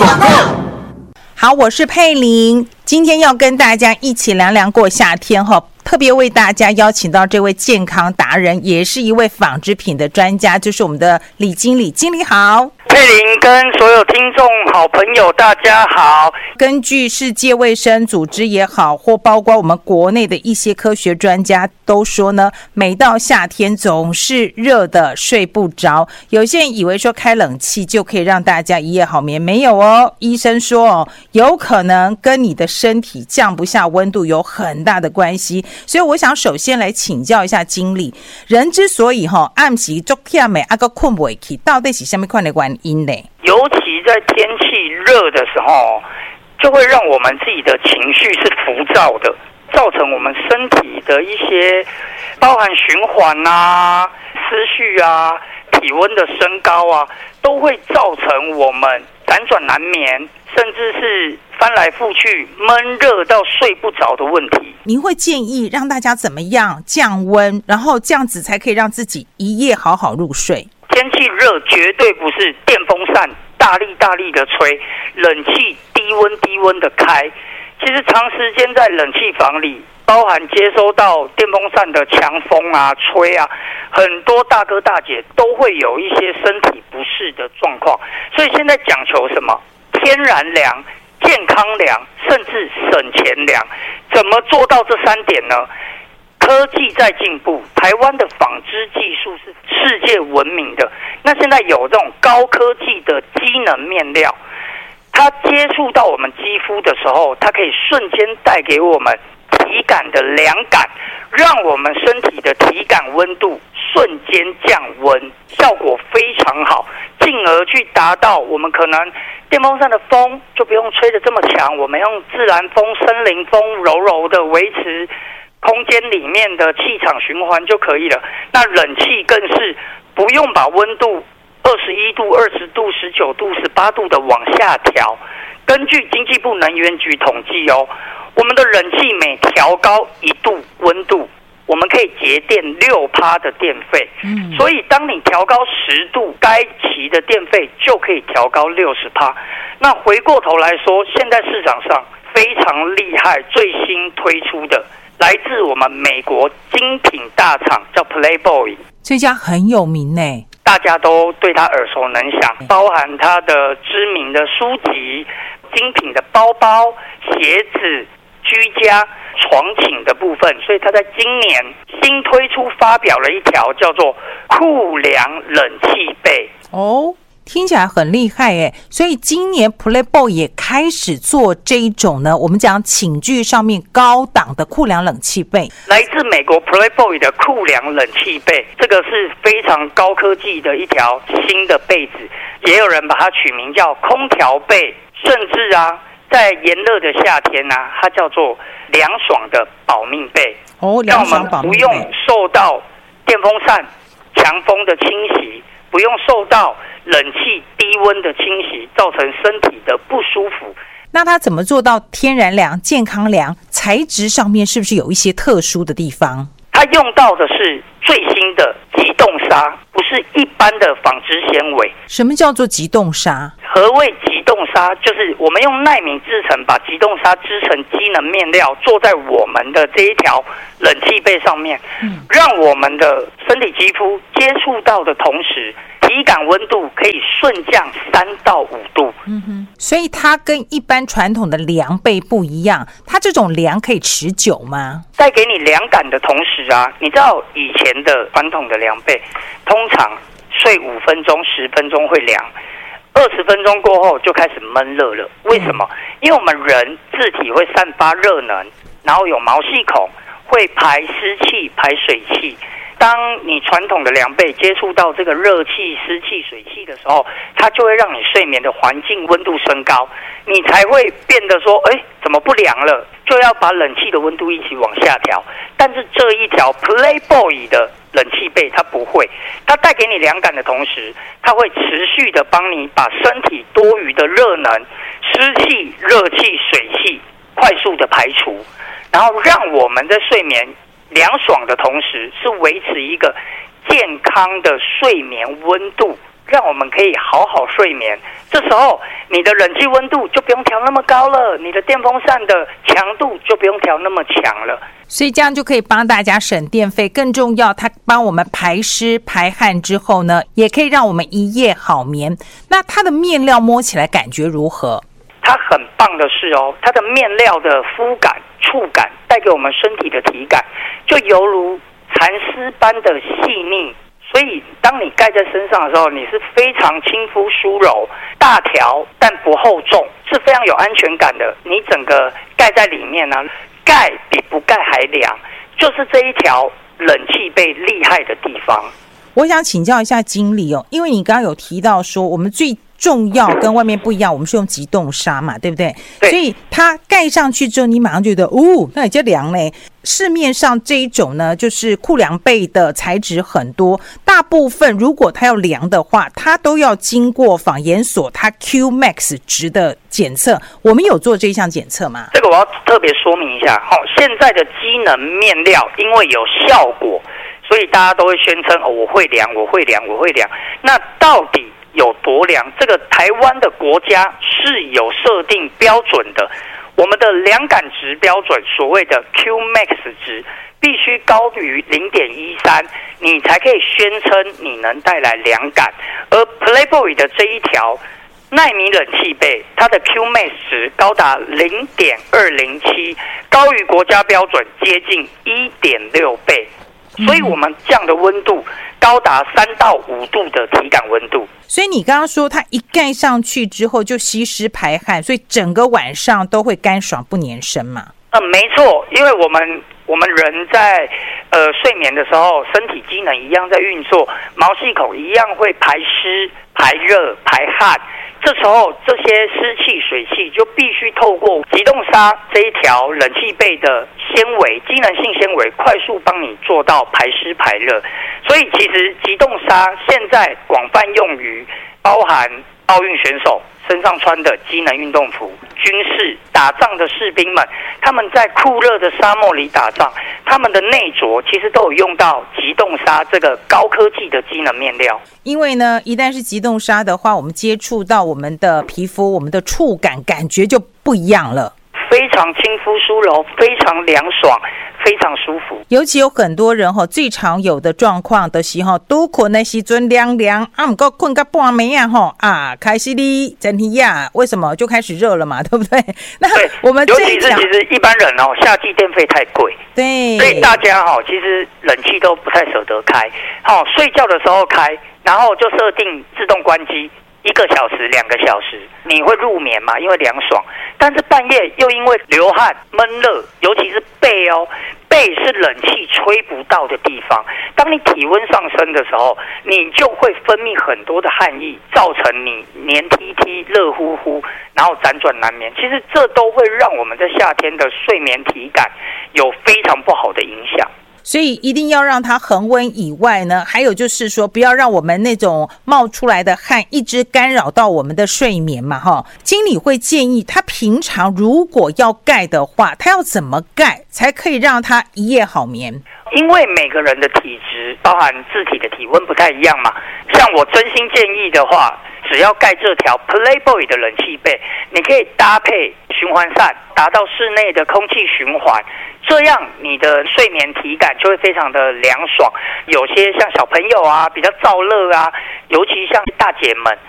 广告。 好，我是佩玲，今天要跟大家一起凉凉过夏天哈。特别为大家邀请到这位健康达人，也是一位纺织品的专家，就是我们的李经理。经理好。 佩玲跟所有听众好朋友大家好。 根据世界卫生组织也好，或包括我们国内的一些科学专家都说呢，每到夏天总是热的睡不着。有些人以为说开冷气就可以让大家一夜好眠，没有哦。医生说哦，有可能跟你的身体降不下温度有很大的关系。所以我想首先来请教一下经理，人之所以暗时做起没啊个困不起，到底是什么款的原因呢？ 尤其在天气热的时候，就会让我们自己的情绪是浮躁的，造成我们身体的一些包含循环啊、思绪啊、体温的升高啊，都会造成我们辗转难眠，甚至是翻来覆去闷热到睡不着的问题。 您会建议让大家怎么样降温，然后这样子才可以让自己一夜好好入睡？ 天气热绝对不是电风扇大力的吹，冷气低温的开。其实长时间在冷气房里，包含接收到电风扇的强风啊、吹啊，很多大哥大姐都会有一些身体不适的状况。所以现在讲求什么？天然凉、健康凉，甚至省钱凉。怎么做到这3点呢？科技在进步，台湾的纺织技术是世界闻名的。那现在有这种高科技的机能面料，它接触到我们肌肤的时候，它可以瞬间带给我们体感的凉感，让我们身体的体感温度瞬间降温，效果非常好，进而去达到我们可能电风扇的风就不用吹得这么强，我们用自然风、森林风柔柔的维持空间里面的气场循环就可以了。那冷气更是不用把温度21度、20度、19度、18度的往下调。根据经济部能源局统计哦，我们的冷气每调高1度温度，我们可以节电6%的电费。所以当你调高10度，该期的电费就可以调高60%。那回过头来说，现在市场上非常厉害，最新推出的来自我们美国精品大厂叫 Playboy， 这家很有名呢， 大家都对它耳熟能详，包含它的知名的书籍、精品的包包、鞋子、居家床寝的部分。所以它在今年新推出发表了一条叫做酷凉冷气被哦，听起来很厉害耶。所以今年 Playboy 也开始做这一种呢，我们讲寝具上面高档的酷凉冷气被， 来自美国 Playboy 的酷凉冷气被，这个是非常高科技的一条新的被子，也有人把它取名叫空调被，甚至在炎热的夏天它叫做凉爽的保命被。 凉爽保命被， 让我们不用受到电风扇强风的侵袭，不用受到冷气低温的侵袭，造成身体的不舒服。 那它怎么做到天然凉、健康凉？材质上面是不是有一些特殊的地方？ 它用到的是最新的极冻纱，不是一般的纺织纤维。 什么叫做极冻纱？ 何谓极冻纱？就是我们用奈米制成，把极冻纱织成机能面料，做在我们的这一条冷气被上面，让我们的身体肌肤接触到的同时，体感温度可以瞬降3到5度。 所以它跟一般传统的凉被不一样，它这种凉可以持久吗？ 带给你凉感的同时你知道以前的传统的凉被，通常睡5分钟、10分钟会凉，20分钟过后就开始闷热了。为什么？因为我们人自体会散发热能，然后有毛细孔会排湿气、排水气。当你传统的凉被接触到这个热气、湿气、水气的时候，它就会让你睡眠的环境温度升高，你才会变得说，怎么不凉了？就要把冷气的温度一起往下调。但是这一条 Playboy 的冷气被它不会，它带给你凉感的同时，它会持续的帮你把身体多余的热能、湿气、热气、水气快速的排除，然后让我们在睡眠凉爽的同时，是维持一个健康的睡眠温度让我们可以好好睡眠。这时候你的冷气温度就不用调那么高了，你的电风扇的强度就不用调那么强了， 所以这样就可以帮大家省电费。更重要，它帮我们排湿排汗之后呢，也可以让我们一夜好眠。那它的面料摸起来感觉如何？ 它很棒的是哦，它的面料的肤感、触感带给我们身体的体感，就犹如蚕丝般的细腻。所以当你盖在身上的时候，你是非常亲肤疏柔，大条但不厚重，是非常有安全感的。你整个盖在里面呢，盖比不盖还凉，就是这一条冷气被厉害的地方。 我想请教一下经理哦，因为你刚刚有提到说我们最重要跟外面不一样，我们是用极冻纱嘛，对不对？ 对。 所以它盖上去之后，你马上觉得那也就凉嘞。市面上这一种呢，就是酷凉被的材质很多，大部分如果它要凉的话，它都要经过纺研所它 QMax 值的检测。我们有做这一项检测吗？ 这个我要特别说明一下，现在的机能面料因为有效果，所以大家都会宣称我会凉，我会凉，我会凉。那到底有多凉？这个台湾的国家是有设定标准的，我们的凉感值标准，所谓的 QMax 值，必须高于 0.13， 你才可以宣称你能带来凉感。而 Playboy 的这一条奈米冷气被，它的 QMax 值高达 0.207， 高于国家标准接近 1.6 倍。所以我们降的温度高达3到5度的体感温度。 所以你刚刚说它一盖上去之后就吸湿排汗，所以整个晚上都会干爽不粘身嘛？ 没错，因为我们人在睡眠的时候，身体机能一样在运作，毛细孔一样会排湿、排热、排汗。这时候这些湿气、水气就必须透过极冻纱这一条冷气被的纤维、机能性纤维，快速帮你做到排湿排热。所以其实极冻纱现在广泛用于包含奥运选手身上穿的机能运动服，军事打仗的士兵们，他们在酷热的沙漠里打仗，他们的内着其实都有用到极冻纱这个高科技的机能面料。 因为呢，一旦是极冻纱的话，我们接触到我们的皮肤，我们的触感感觉就不一样了， 非常亲肤疏柔，非常凉爽，非常舒服。 尤其有很多人最常有的状况就是拄困的时阵凉凉不过困到半暝开始你整体为什么就开始热了嘛，对不对？那我们尤其是其实一般人夏季电费太贵， 对， 所以大家其实冷气都不太舍得开，睡觉的时候开，然后就设定自动关机，1个小时、2个小时，你会入眠嘛？因为凉爽。但是半夜又因为流汗、闷热，尤其是背背是冷气吹不到的地方。当你体温上升的时候，你就会分泌很多的汗液，造成你黏踢踢、热乎乎，然后辗转难眠。其实这都会让我们在夏天的睡眠体感有非常不好的影响。 所以一定要让它恒温以外呢，还有就是说不要让我们那种冒出来的汗一直干扰到我们的睡眠嘛经理会建议他平常如果要盖的话，他要怎么盖才可以让他一夜好眠？ 因为每个人的体质包含自体的体温不太一样嘛，像我真心建议的话，只要盖这条 Playboy 的冷气被，你可以搭配循环扇，达到室内的空气循环，这样你的睡眠体感就会非常的凉爽。有些像小朋友比较燥热尤其像大姐们